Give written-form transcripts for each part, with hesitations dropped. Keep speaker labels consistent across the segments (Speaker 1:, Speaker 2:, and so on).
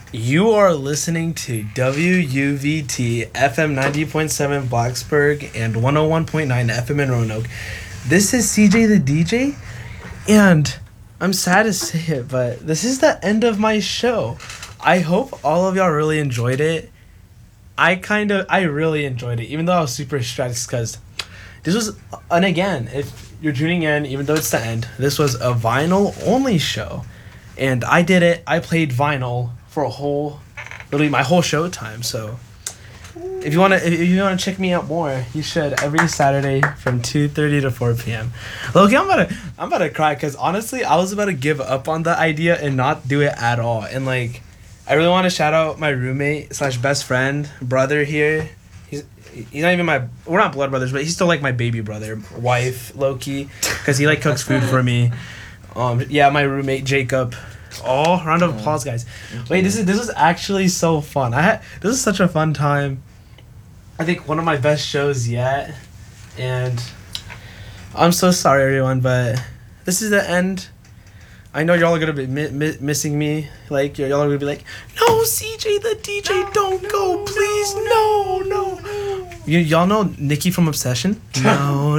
Speaker 1: You are listening to WUVT FM 90.7 Blacksburg and 101.9 FM in Roanoke. This is CJ the DJ, and I'm sad to say it, but this is the end of my show. I hope all of y'all really enjoyed it. I really enjoyed it, even though I was super stressed because this was, and again, if you're tuning in, even though it's the end, this was a vinyl only show. And I did it. I played vinyl for literally my whole show time. So if you wanna check me out more, you should every Saturday from 2:30 to 4 p.m. Loki, I'm about to cry because honestly, I was about to give up on the idea and not do it at all. And like, I really want to shout out my roommate / best friend brother here. He's not even we're not blood brothers, but he's still like my baby brother, wife, Loki, because he like cooks food for me. My roommate Jacob. Oh, round of applause, guys. Wait, this was actually so fun. This is such a fun time. I think one of my best shows yet. And I'm so sorry, everyone, but this is the end. I know y'all are gonna be missing me. Like y'all are gonna be like, no, CJ the DJ, don't go, please, no. Y'all know Nikki from Obsession? No,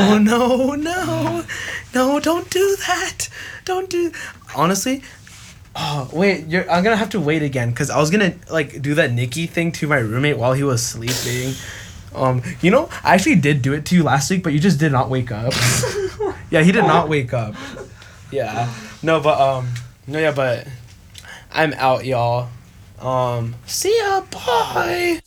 Speaker 1: don't do that. Honestly, oh wait, I'm gonna have to wait again because I was gonna like do that Nikki thing to my roommate while he was sleeping. I actually did do it to you last week, but you just did not wake up. Yeah, he did not wake up. Yeah, but I'm out, y'all. See ya, bye.